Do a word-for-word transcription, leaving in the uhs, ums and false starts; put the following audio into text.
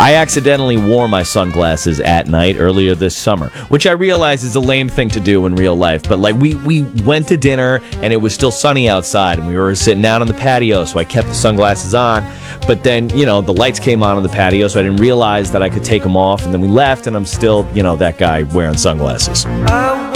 I accidentally wore my sunglasses at night earlier this summer, which I realize is a lame thing to do in real life. But like we, we went to dinner and it was still sunny outside and we were sitting out on the patio, so I kept the sunglasses on. But then, you know, the lights came on on the patio, so I didn't realize that I could take them off. And then we left and I'm still, you know, that guy wearing sunglasses.